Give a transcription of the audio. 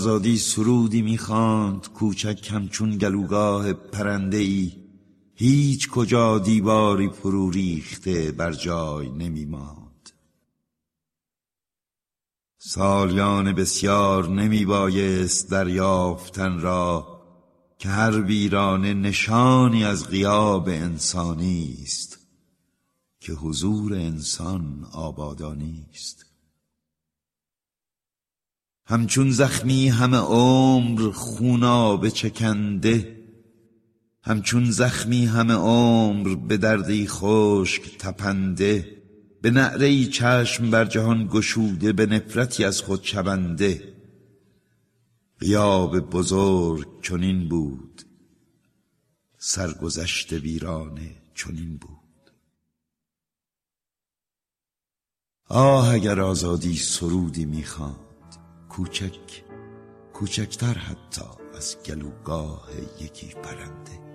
آزادی سرودی می‌خواند کوچک همچون گلوگاه پرنده‌ای، هیچ کجا دیواری فرو ریخته بر جای نمی‌ماند. سالیان بسیار نمی‌بایست دریافتن را که هر ویرانه نشانی از غیاب انسانی است، که حضور انسان آبادانی است. همچون زخمی همه عمر خونابه چکنده، همچون زخمی همه عمر به دردی خشک تپنده، به نعره‌ای چشم بر جهان گشوده، به نفرتی از خود شونده. غیاب بزرگ چنین بود، سرگذشت ویرانه چنین بود. آه اگر آزادی سرودی می‌خواند، کوچک، کوچکتر حتی از گلوگاه یکی پرنده.